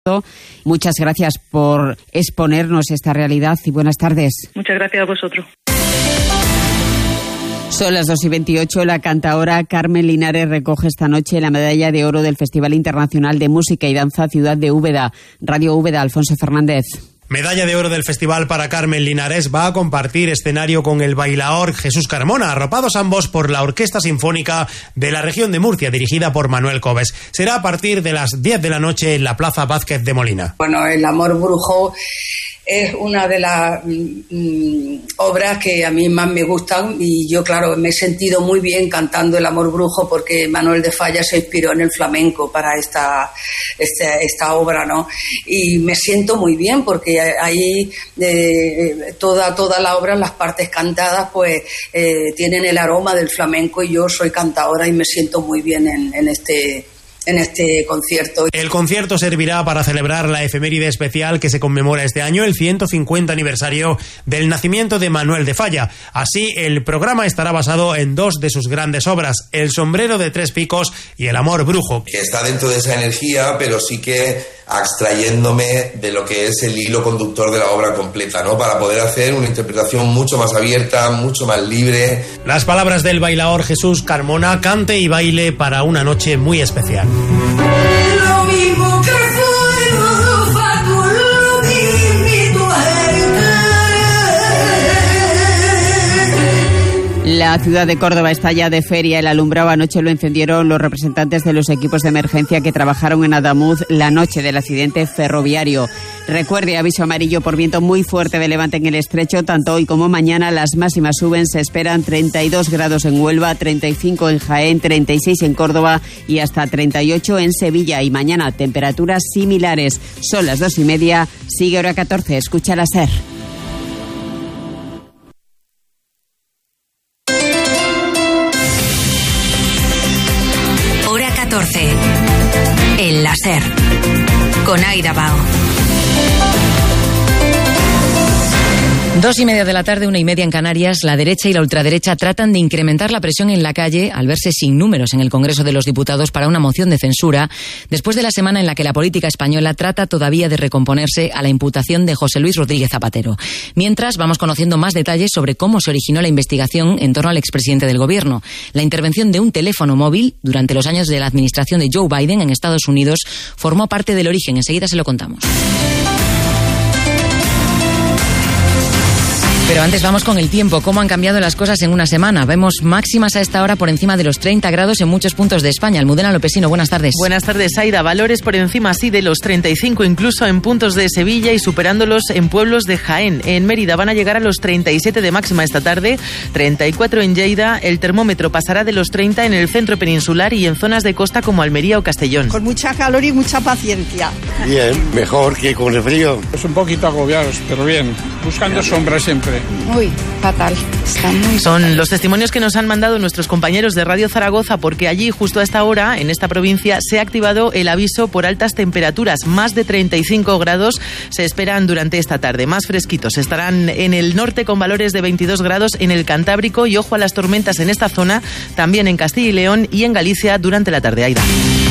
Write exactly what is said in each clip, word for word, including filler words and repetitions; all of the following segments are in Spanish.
Muchas gracias por exponernos esta realidad y buenas tardes. Muchas gracias a vosotros. Son las dos y veintiocho. La cantaora Carmen Linares recoge esta noche la medalla de oro del Festival Internacional de Música y Danza Ciudad de Úbeda. Radio Úbeda, Alfonso Fernández. Medalla de oro del festival para Carmen Linares. Va a compartir escenario con el bailaor Jesús Carmona, arropados ambos por la Orquesta Sinfónica de la Región de Murcia, dirigida por Manuel Cobes. Será a partir de las diez de la noche en la Plaza Vázquez de Molina. Bueno, El amor brujo es una de las mm, obras que a mí más me gustan y yo, claro, me he sentido muy bien cantando El amor brujo porque Manuel de Falla se inspiró en el flamenco para esta, esta, esta obra, ¿no? Y me siento muy bien porque ahí eh, toda, toda la obra, las partes cantadas, pues eh, tienen el aroma del flamenco y yo soy cantadora y me siento muy bien en, en este... en este concierto. El concierto servirá para celebrar la efeméride especial que se conmemora este año, el ciento cincuenta aniversario del nacimiento de Manuel de Falla. Así, el programa estará basado en dos de sus grandes obras, El sombrero de tres picos y El amor brujo. Que está dentro de esa energía, pero sí que abstrayéndome de lo que es el hilo conductor de la obra completa, ¿no? Para poder hacer una interpretación mucho más abierta, mucho más libre. Las palabras del bailaor Jesús Carmona: cante y baile para una noche muy especial. Lo mismo que fuego, Facu, lo mismo La ciudad de Córdoba está ya de feria. El alumbrado anoche lo encendieron los representantes de los equipos de emergencia que trabajaron en Adamuz la noche del accidente ferroviario. Recuerde, aviso amarillo por viento muy fuerte de levante en el estrecho. Tanto hoy como mañana las máximas suben. Se esperan treinta y dos grados en Huelva, treinta y cinco en Jaén, treinta y seis en Córdoba y hasta treinta y ocho en Sevilla. Y mañana temperaturas similares. Son las dos y media. Sigue hora catorce. Escucha la SER. El láser con Aida Bao. Dos y media de la tarde, una y media en Canarias. La derecha y la ultraderecha tratan de incrementar la presión en la calle al verse sin números en el Congreso de los Diputados para una moción de censura, después de la semana en la que la política española trata todavía de recomponerse a la imputación de José Luis Rodríguez Zapatero. Mientras, vamos conociendo más detalles sobre cómo se originó la investigación en torno al expresidente del Gobierno. La intervención de un teléfono móvil durante los años de la administración de Joe Biden en Estados Unidos formó parte del origen. Enseguida se lo contamos. Pero antes vamos con el tiempo. ¿Cómo han cambiado las cosas en una semana? Vemos máximas a esta hora por encima de los treinta grados en muchos puntos de España. Almudena Lopesino, buenas tardes. Buenas tardes, Aida. Valores por encima, sí, de los treinta y cinco, incluso en puntos de Sevilla y superándolos en pueblos de Jaén. En Mérida van a llegar a los treinta y siete de máxima esta tarde, treinta y cuatro en Lleida. El termómetro pasará de los treinta en el centro peninsular y en zonas de costa como Almería o Castellón. Con mucha calor y mucha paciencia. Bien, mejor que con el frío. Es un poquito agobiados, pero bien. Buscando sombra siempre. Uy, fatal. Está muy Son fatal. los testimonios que nos han mandado nuestros compañeros de Radio Zaragoza, porque allí, justo a esta hora, en esta provincia, se ha activado el aviso por altas temperaturas. Más de treinta y cinco grados se esperan durante esta tarde. Más fresquitos. Estarán en el norte con valores de veintidós grados en el Cantábrico y ojo a las tormentas en esta zona, también en Castilla y León y en Galicia durante la tarde. Aida.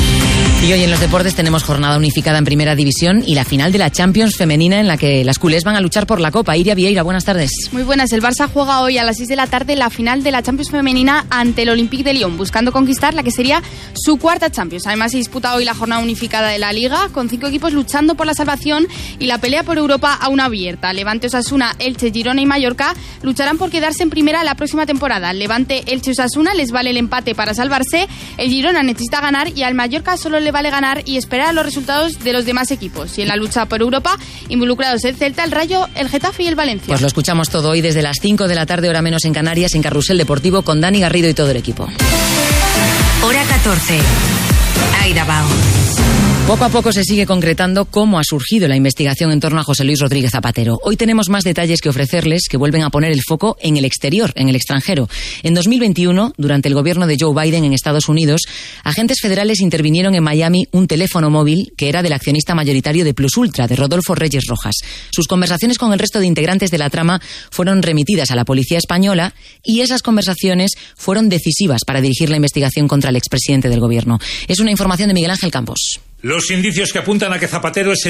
Y hoy en los deportes tenemos jornada unificada en Primera División y la final de la Champions femenina en la que las culés van a luchar por la Copa. Iria Vieira, buenas tardes. Muy buenas. El Barça juega hoy a las seis de la tarde la final de la Champions femenina ante el Olympique de Lyon, buscando conquistar la que sería su cuarta Champions. Además se disputa hoy la jornada unificada de la Liga, con cinco equipos luchando por la salvación y la pelea por Europa aún abierta. Levante, Osasuna, Elche, Girona y Mallorca lucharán por quedarse en primera la próxima temporada. Levante, Elche y Osasuna les vale el empate para salvarse. El Girona necesita ganar y al Mallorca solo le vale ganar y esperar los resultados de los demás equipos. Y en la lucha por Europa, involucrados el Celta, el Rayo, el Getafe y el Valencia. Pues lo escuchamos todo hoy desde las cinco de la tarde, hora menos en Canarias, en Carrusel Deportivo, con Dani Garrido y todo el equipo. Hora catorce. Aida Bao. Poco a poco se sigue concretando cómo ha surgido la investigación en torno a José Luis Rodríguez Zapatero. Hoy tenemos más detalles que ofrecerles que vuelven a poner el foco en el exterior, en el extranjero. En dos mil veintiuno, durante el gobierno de Joe Biden en Estados Unidos, agentes federales intervinieron en Miami un teléfono móvil que era del accionista mayoritario de Plus Ultra, de Rodolfo Reyes Rojas. Sus conversaciones con el resto de integrantes de la trama fueron remitidas a la policía española y esas conversaciones fueron decisivas para dirigir la investigación contra el expresidente del gobierno. Es una información de Miguel Ángel Campos. Los indicios que apuntan a que Zapatero es el